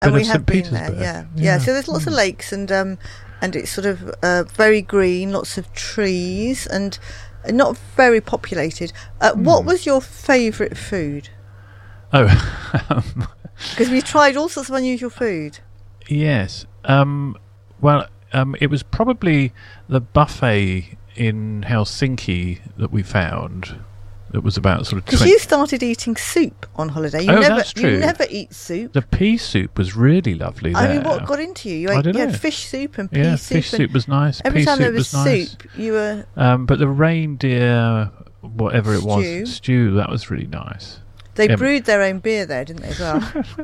and we of have St. been Petersburg. there. Yeah. So there's lots of lakes, and it's sort of very green, lots of trees, and not very populated. What was your favourite food? Oh, Because we tried all sorts of unusual food. yes. It was probably the buffet in Helsinki that we found. That was about sort of. Because you started eating soup on holiday. That's true. You never eat soup. The pea soup was really lovely there. I mean, what got into you? You had fish soup and pea soup. Fish soup was nice. Every pea time soup there was nice. soup, you were. But the reindeer, whatever it Stew. was, stew, that was really nice. They brewed their own beer there, didn't they, as well?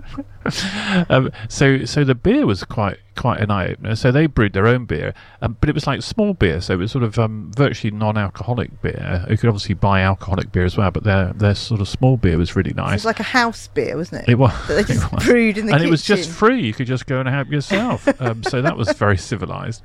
So the beer was quite an eye opener. So they brewed their own beer, but it was like small beer, so it was sort of virtually non-alcoholic beer. You could obviously buy alcoholic beer as well, but their sort of small beer was really nice. It was like a house beer, wasn't it? It was. That they just brewed in the kitchen. And it was just free. You could just go and have yourself. So that was very civilised.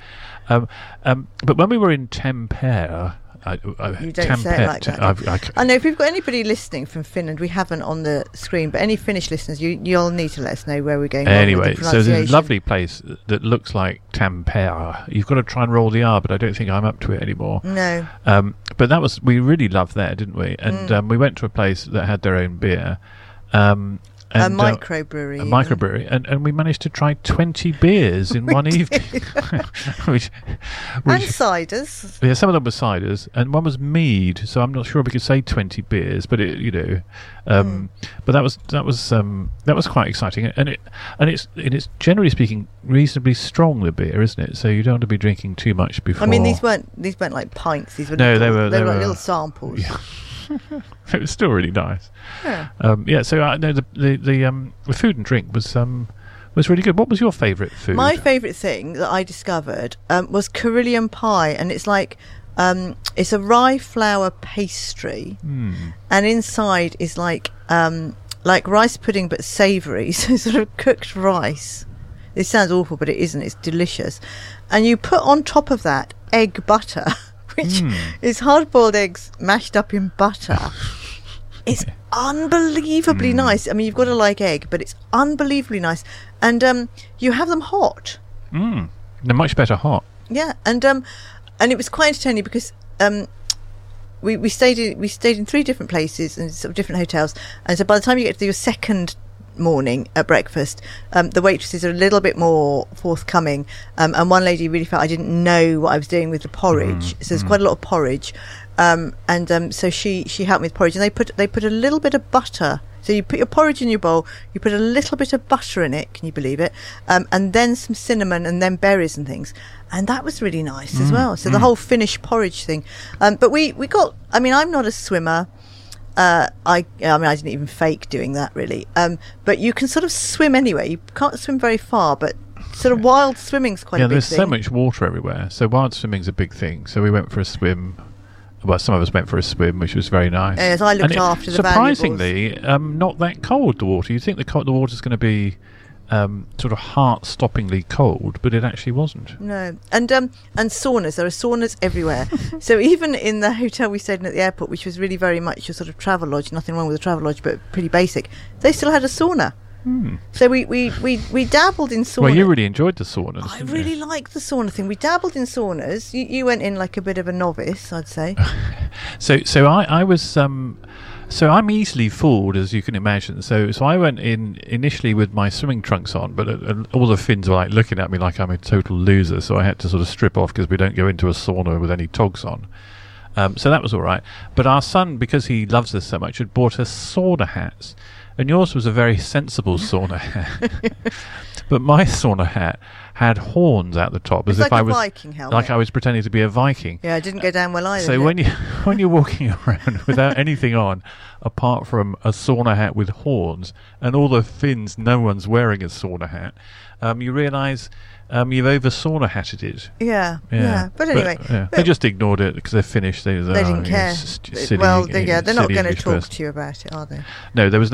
But when we were in Tampere. You don't say it like that. I know if we've got anybody listening from Finland, we haven't on the screen, but any Finnish listeners, you'll need to let us know where we're going. Anyway, so there's a lovely place that looks like Tampere. You've got to try and roll the R, but I don't think I'm up to it anymore. No. But we really loved there, didn't we? And we went to a place that had their own beer. A microbrewery. And we managed to try 20 beers in one evening. which, and ciders. Yeah, some of them were ciders, and one was mead, so I'm not sure we could say 20 beers, but but that was quite exciting, and it's generally speaking reasonably strong, the beer, isn't it? So you don't want to be drinking too much before. I mean, these weren't like pints. These were they were like little samples. Yeah. It was still really nice. Yeah. So I know the food and drink was really good. What was your favourite food? My favourite thing that I discovered was Carillion pie, and it's like it's a rye flour pastry, and inside is like rice pudding but savoury, so sort of cooked rice. It sounds awful, but it isn't. It's delicious, and you put on top of that egg butter. Which is hard-boiled eggs mashed up in butter. It's unbelievably nice. I mean, you've got to like egg, but it's unbelievably nice. And you have them hot. They're much better hot. Yeah, and it was quite entertaining because we stayed in 3 different places and sort of different hotels. And so by the time you get to your second morning at breakfast, the waitresses are a little bit more forthcoming, and one lady really felt I didn't know what I was doing with the porridge, so there's quite a lot of porridge, so she helped me with porridge, and they put a little bit of butter. So you put your porridge in your bowl, you put a little bit of butter in it, can you believe it, and then some cinnamon and then berries and things, and that was really nice as well. So the whole Finnish porridge thing, but we got, I mean, I'm not a swimmer. I didn't even fake doing that really. But you can sort of swim anyway. You can't swim very far, but sort of wild swimming's quite a big thing. Yeah, there's so much water everywhere. So wild swimming's a big thing. So we went for a swim. Well, some of us went for a swim, which was very nice. Yes, I looked after the surprisingly, not that cold, the water. You think the water's going to be sort of heart-stoppingly cold, but it actually wasn't. No, and saunas. There are saunas everywhere. So even in the hotel we stayed in at the airport, which was really very much your sort of travel lodge, nothing wrong with a travel lodge, but pretty basic, they still had a sauna. So we dabbled in sauna. Well, you really enjoyed the saunas. I really liked the sauna thing. We dabbled in saunas. You went in like a bit of a novice, I'd say. So I was. So I'm easily fooled, as you can imagine. So I went in initially with my swimming trunks on, but all the Finns were like looking at me like I'm a total loser. So I had to sort of strip off because we don't go into a sauna with any togs on. So that was all right. But our son, because he loves this so much, had bought us sauna hats. And yours was a very sensible sauna hat. But my sauna hat had horns out the top, as if I was Viking helmet. Like I was pretending to be a Viking. Yeah, it didn't go down well either. So when you're walking around without anything on, apart from a sauna hat with horns, and all the Finns, no one's wearing a sauna hat, you realise you've over sauna hatted it. Yeah. But anyway, they just ignored it because they're Finnish. They didn't care. They're not going to talk to you about it, are they? No, there was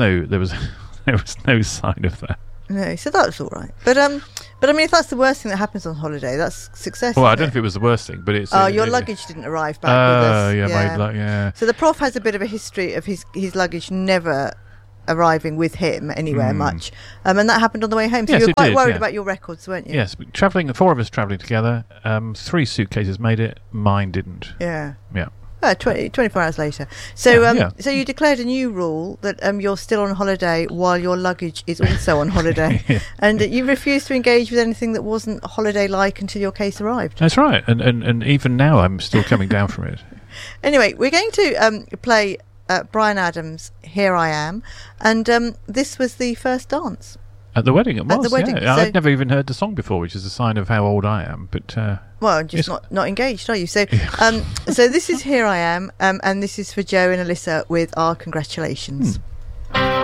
no sign of that. No, so that was all right. But I mean, if that's the worst thing that happens on holiday, that's success. Well, I don't know if it was the worst thing, but it's. Your luggage didn't arrive back with us. Yeah. So the prof has a bit of a history of his luggage never arriving with him anywhere much. And that happened on the way home. So Yes, you were it quite did, worried yeah. about your records, weren't you? Yes, but four of us travelling together. 3 suitcases made it. Mine didn't. Yeah. Yeah. 24 hours later. So Yeah. so you declared a new rule that you're still on holiday while your luggage is also on holiday. Yeah. And you refused to engage with anything that wasn't holiday-like until your case arrived. That's right. And even now, I'm still coming down from it. Anyway, we're going to play Bryan Adams' Here I Am. And this was the first dance. At the wedding, it was. At the wedding, yeah. so- I'd never even heard the song before, which is a sign of how old I am. But Well, just not engaged, are you? So, so this is Here I Am, and this is for Joe and Alyssa with our congratulations.